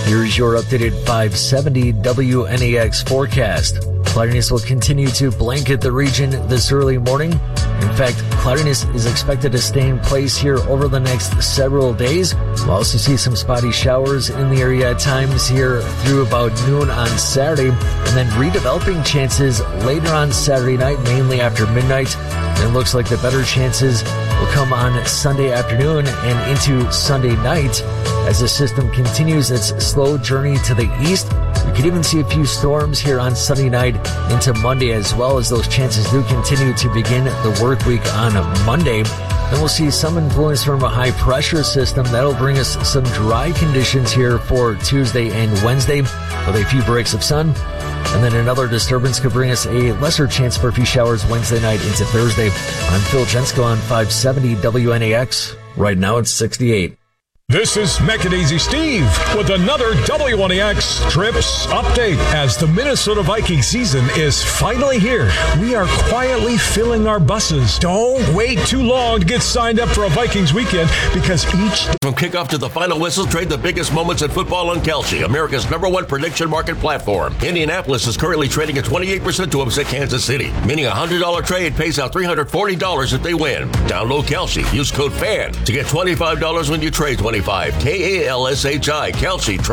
Here's your updated 570 WNAX forecast. Cloudiness will continue to blanket the region this early morning. In fact, cloudiness is expected to stay in place here over the next several days. We'll also see some spotty showers in the area at times here through about noon on Saturday, and then redeveloping chances later on Saturday night, mainly after midnight. And it looks like the better chances will come on Sunday afternoon and into Sunday night as the system continues its slow journey to the east. We could even see a few storms here on Sunday night into Monday, as well as those chances do continue to begin the work week on Monday. Then we'll see some influence from a high pressure system that'll bring us some dry conditions here for Tuesday and Wednesday with a few breaks of sun. And then another disturbance could bring us a lesser chance for a few showers Wednesday night into Thursday. I'm Phil Jensko on 570 WNAX. Right now it's 68. This is Macadaisy Steve with another W1AX Trips update. As the Minnesota Viking season is finally here, we are quietly filling our buses. Don't wait too long to get signed up for a Vikings weekend, because each... From kickoff to the final whistle, trade the biggest moments in football on Kalshi, America's #1 prediction market platform. Indianapolis is currently trading at 28% to upset Kansas City, meaning a $100 trade pays out $340 if they win. Download Kalshi. Use code FAN to get $25 when you trade $25. KALSHI. Kalshi.